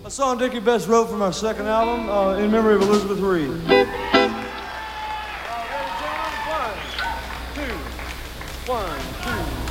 A song Dickie Betts wrote from our second album, in memory of Elizabeth Reed. One, two, one, two.